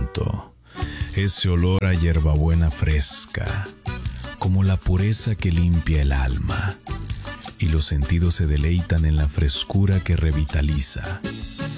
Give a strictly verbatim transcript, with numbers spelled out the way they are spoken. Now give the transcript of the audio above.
pronto, ese olor a hierbabuena fresca, como la pureza que limpia el alma, y los sentidos se deleitan en la frescura que revitaliza.